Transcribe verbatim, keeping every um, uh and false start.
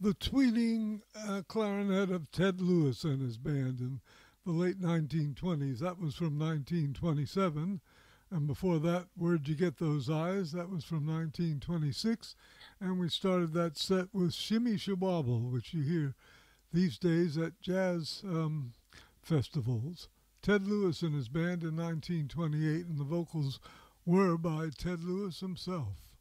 the tweeting uh, clarinet of Ted Lewis and his band in the late nineteen twenties. That was from nineteen twenty-seven. And before that, Where'd You Get Those Eyes? That was from nineteen twenty-six. And we started that set with Shimmy Shawabble, which you hear these days at jazz um, festivals. Ted Lewis and his band in nineteen twenty-eight, and the vocals were by Ted Lewis himself.